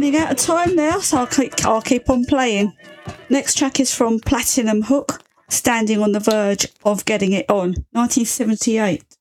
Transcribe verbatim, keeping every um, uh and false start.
running out of time now, so I'll keep, I'll keep on playing. Next track is from Platinum Hook, Standing on the Verge of Getting It On, nineteen seventy-eight.